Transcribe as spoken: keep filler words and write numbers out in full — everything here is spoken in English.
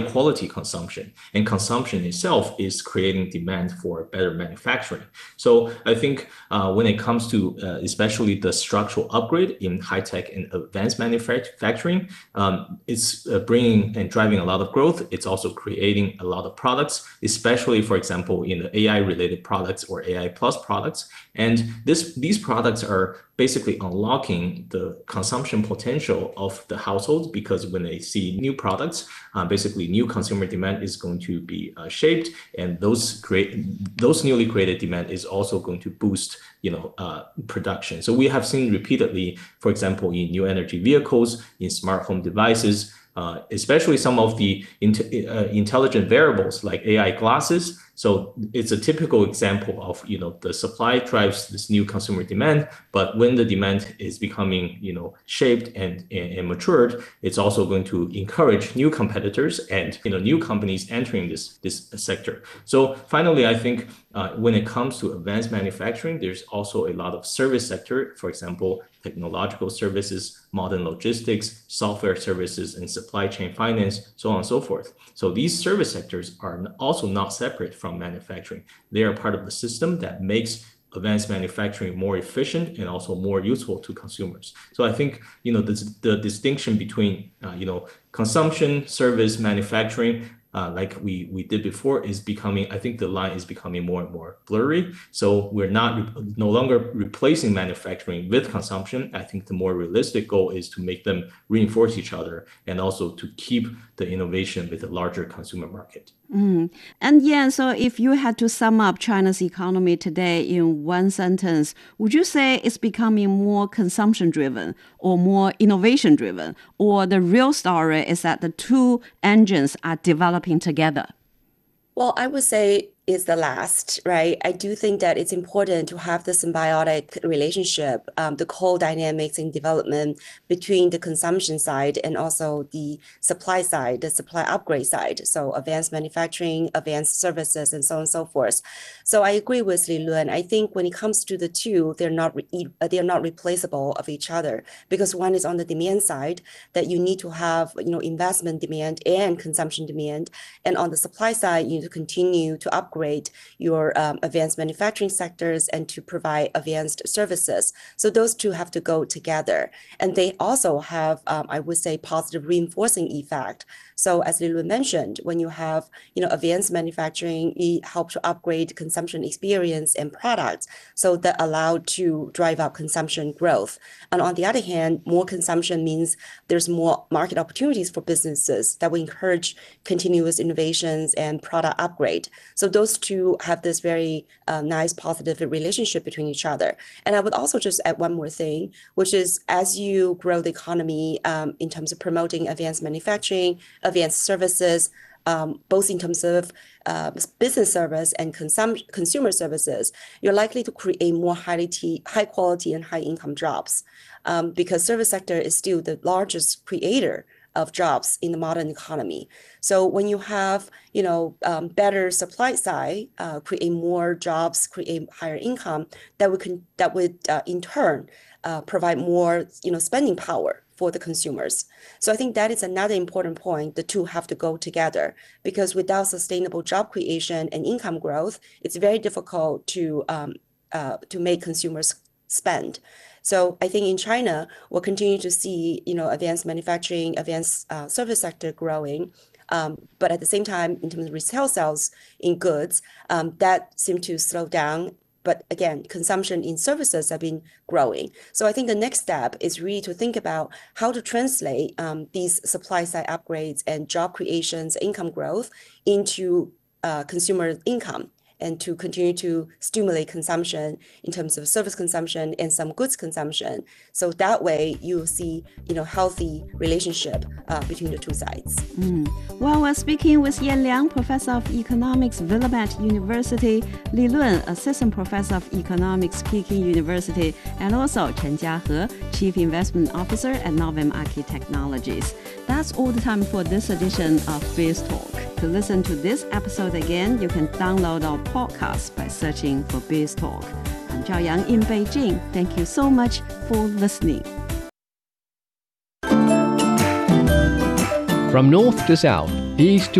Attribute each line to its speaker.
Speaker 1: quality consumption, and consumption itself is creating demand for better manufacturing. So I think uh, when it comes to uh, especially the structural upgrade in high tech and advanced manufacturing, um, it's uh, bringing and driving a lot of growth. It's also creating a lot of products, especially, for example, in the A I related products or A I plus products. And this these products are basically unlocking the consumption potential of the households, because when they see new products, uh, basically new consumer demand is going to be uh, shaped, and those create those newly created demand is also going to boost, you know, uh, production. So we have seen repeatedly, for example, in new energy vehicles, in smart home devices, uh, especially some of the int- uh, intelligent wearables like A I glasses. So it's a typical example of, you know, the supply drives this new consumer demand, but when the demand is becoming, you know, shaped and, and, and matured, it's also going to encourage new competitors and, you know, new companies entering this, this sector. So finally, I think uh, when it comes to advanced manufacturing, there's also a lot of service sector, for example, technological services, modern logistics, software services, and supply chain finance, so on and so forth. So these service sectors are also not separate from manufacturing. They are part of the system that makes advanced manufacturing more efficient and also more useful to consumers. So I think, you know, the, the distinction between, uh, you know, consumption, service, manufacturing, Uh, like we we did before, is becoming, I think the line is becoming more and more blurry. So we're not re- no longer replacing manufacturing with consumption. I think the more realistic goal is to make them reinforce each other, and also to keep the innovation with a larger consumer market.
Speaker 2: Mm. And yeah, so if you had to sum up China's economy today in one sentence, would you say it's becoming more consumption-driven or more innovation-driven? Or the real story is that the two engines are developing together?
Speaker 3: Well, I would say is the last, right? I do think that it's important to have the symbiotic relationship, um, the co-dynamics in development between the consumption side and also the supply side, the supply upgrade side. So advanced manufacturing, advanced services, and so on and so forth. So I agree with Li Lun. I think when it comes to the two, they're not re- they're not replaceable of each other, because one is on the demand side that you need to have, you know, investment demand and consumption demand, and on the supply side you need to continue to upgrade your um, advanced manufacturing sectors and to provide advanced services. So those two have to go together. And they also have, um, I would say, positive reinforcing effect. So as Li Lun mentioned, when you have, you know, advanced manufacturing, it helps to upgrade consumption experience and products, so that allow to drive up consumption growth. And on the other hand, more consumption means there's more market opportunities for businesses that will encourage continuous innovations and product upgrade. So those two have this very uh, nice positive relationship between each other. And I would also just add one more thing, which is as you grow the economy um, in terms of promoting advanced manufacturing, advanced services, um, both in terms of uh, business service and consum- consumer services, you're likely to create more highly t- high quality and high income jobs, um, because service sector is still the largest creator of jobs in the modern economy. So when you have, you know, um, better supply side, uh, create more jobs, create higher income, that would con- that would uh, in turn uh, provide more, you know, spending power for the consumers. So I think that is another important point. The two have to go together, because without sustainable job creation and income growth, it's very difficult to um, uh, to make consumers spend. So I think in China, we'll continue to see, you know, advanced manufacturing, advanced uh, service sector growing. Um, but at the same time, in terms of retail sales in goods, um, that seemed to slow down. But again, consumption in services have been growing. So I think the next step is really to think about how to translate um, these supply side upgrades and job creations, income growth into uh, consumer income, and to continue to stimulate consumption in terms of service consumption and some goods consumption. So that way you see, you know, healthy relationship uh, between the two sides.
Speaker 2: Mm. Well, we're speaking with Yan Liang, Professor of Economics, Willamette University, Li Lun, Assistant Professor of Economics, Peking University, and also Chen Jiahe, Chief Investment Officer at Novum Archi Technologies. That's all the time for this edition of Biz Talk. To listen to this episode again, you can download our podcast by searching for Biz Talk. I'm Zhao Yang in Beijing. Thank you so much for listening.
Speaker 4: From north to south, east to